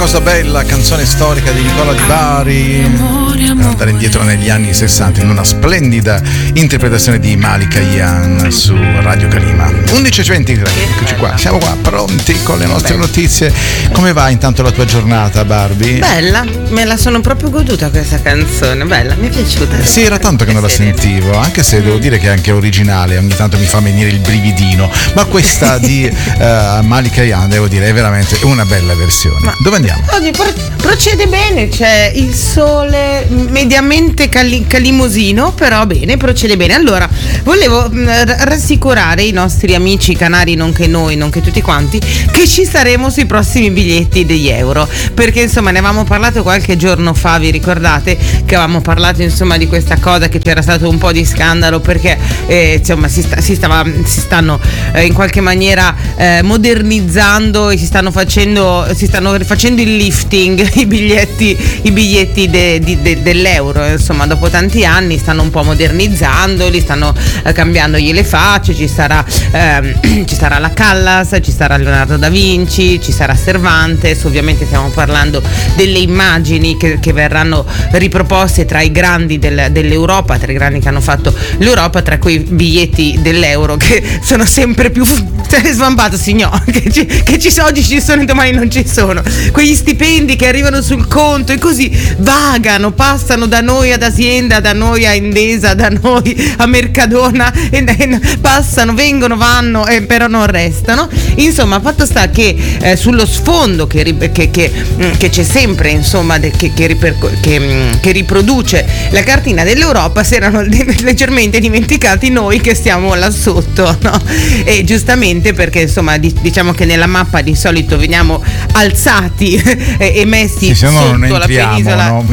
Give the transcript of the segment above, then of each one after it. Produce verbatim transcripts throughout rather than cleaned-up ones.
cosa bella, canzone storica di Nicola Di Bari, per andare indietro negli anni sessanta in una splendida interpretazione di Malika Ayane su Radio Kalima. undici e ventitré, eccoci qua, siamo qua pronti con le nostre Bella. notizie. Come va intanto la tua giornata, Barbie? Bella, me la sono proprio goduta questa canzone, bella, mi è piaciuta. Sì, era tanto che non la sentivo, anche se devo dire che è anche originale, ogni tanto mi fa venire il brividino, ma questa di uh, Malika Ayane, devo dire, è veramente una bella versione. Ma dove andiamo? Oggi procede bene, c'è il sole mediamente cali- calimosino, però bene, procede bene. Allora, volevo mh, rassicurare i nostri amici canari, nonché noi, nonché tutti quanti, che ci saremo sui prossimi biglietti degli euro, perché insomma ne avevamo parlato qualche giorno fa, vi ricordate che avevamo parlato insomma di questa cosa, che c'era stato un po' di scandalo perché eh, insomma si, sta, si, stava, si stanno eh, in qualche maniera eh, modernizzando e si stanno facendo si stanno facendo il lifting i biglietti i biglietti de, de, de, dell'euro, insomma dopo tanti anni stanno un po' modernizzandoli, stanno eh, cambiandogli le facce, ci sarà ehm, ci sarà la Callas, ci sarà Leonardo da Vinci, ci sarà Cervantes, ovviamente stiamo parlando delle immagini che, che verranno riproposte tra i grandi del, dell'Europa, tra i grandi che hanno fatto l'Europa, tra quei biglietti dell'euro che sono sempre più svampato, signor, che ci, che ci sono, oggi ci sono e domani non ci sono, quegli stipendi che arrivano sul conto e così vagano, passano da noi ad Azienda, da noi a Endesa, da noi a Mercadona e, e passano, vengono, vanno e però non restano. Insomma, fatto sta che eh, sullo sfondo che, che, che, che c'è sempre, insomma, de, che, che, riperco- che, che riproduce la cartina dell'Europa, si erano leggermente dimenticati noi che stiamo là sotto, no? E giustamente, perché insomma diciamo che nella mappa di solito veniamo alzati e, e messi sì, sotto non la entriamo, penisola, no?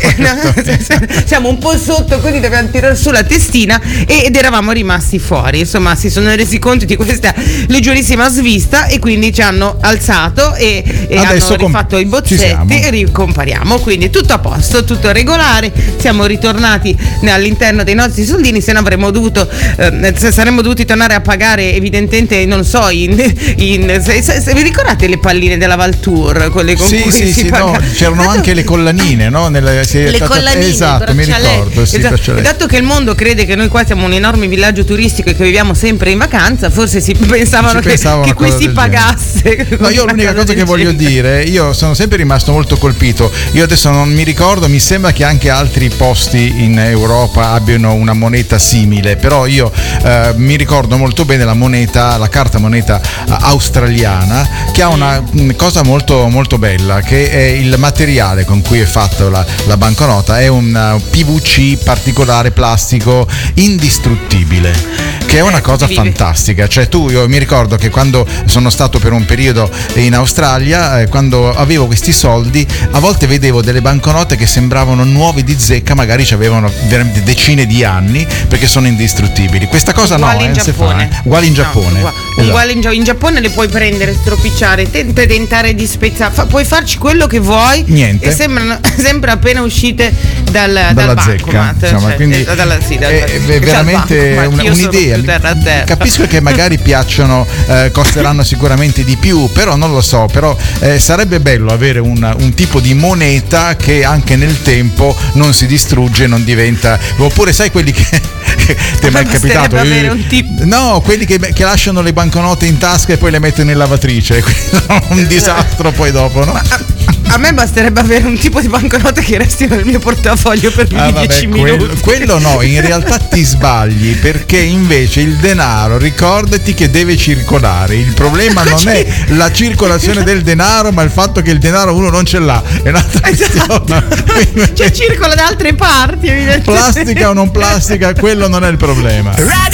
siamo un po' sotto, così dobbiamo tirare su la testina, ed eravamo rimasti fuori. Insomma, si sono resi conto di questa leggerissima svista e quindi ci hanno alzato e, e hanno rifatto comp- i bozzetti e ricompariamo, quindi tutto a posto, tutto regolare, siamo ritornati all'interno dei nostri soldini, se no avremmo dovuto eh, saremmo dovuti tornare a pagare evidentemente, non so, in, in se, se, se vi ricordate le palline della Valtour, quelle con sì, cui sì, si sì, paga... no, c'erano dato... anche le collanine, no? Nelle, le tata... collanine, esatto, mi ricordo, sì, esatto. Dato che il mondo crede che noi qua siamo un enorme villaggio turistico e che viviamo sempre in vacanza, forse si pensavano, si che, che qui si pagasse. No, io l'unica cosa, cosa che voglio dire, io sono sempre rimasto molto colpito. Io adesso non mi ricordo, mi sembra che anche altri posti in Europa abbiano una moneta simile, però io eh, mi ricordo molto bene la moneta, la carta moneta australiana, che ha una cosa molto molto bella, che è il materiale con cui è fatta la, la banconota, è un P V C particolare plastico indistruttibile, che è una cosa fantastica. Cioè tu, io mi ricordo che quando sono stato per un periodo in Australia, eh, quando avevo questi soldi, a volte vedevo delle banconote che sembravano nuove di zecca, magari ci avevano veramente decine di anni, perché sono indistruttibili. Questa cosa uguali no, in eh, Giappone. Fa, eh. Uguali in Giappone. No, uguali, esatto. uguali in, in Giappone le puoi prendere, stropicciare, te, tentare di spezzare, fa, puoi farci quello che vuoi. Niente. E sembrano sempre appena uscite dal, dalla dal zecca, bancomat, insomma, cioè, quindi dalla, sì, dal, è, è veramente un, un'idea. Terra terra. Capisco che magari piacciono, eh, costeranno sicuramente di più, però non lo so, però eh, sarebbe bello avere un, un tipo di moneta che anche nel tempo non si distrugge, non diventa, oppure sai quelli che, che ti è mai capitato? Avere un tipo... No, quelli che, che lasciano le banconote in tasca e poi le mettono in lavatrice, un disastro poi dopo, no? Ma a me basterebbe avere un tipo di banconote che resti nel mio portafoglio per più ah, di vabbè, dieci quello, minuti. Quello no, in realtà ti sbagli, perché invece il denaro, ricordati che deve circolare. Il problema non è la circolazione del denaro, ma il fatto che il denaro uno non ce l'ha. È un'altra esatto. questione. Cioè circola da altre parti, evidentemente. Plastica o non plastica, quello non è il problema. Radio